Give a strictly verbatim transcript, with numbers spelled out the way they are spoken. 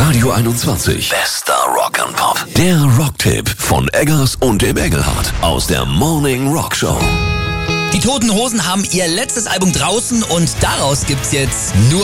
Radio einundzwanzig. Bester Rock and Pop. Der Rocktipp von Eggers und dem Engelhardt aus der Morning Rock Show. Die Toten Hosen haben ihr letztes Album draußen und daraus gibt's jetzt nur